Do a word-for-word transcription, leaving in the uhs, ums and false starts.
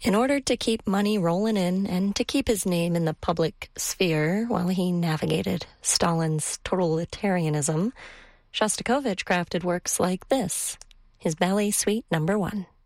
In order to keep money rolling in and to keep his name in the public sphere while he navigated Stalin's totalitarianism, Shostakovich crafted works like this, his Ballet Suite Number One.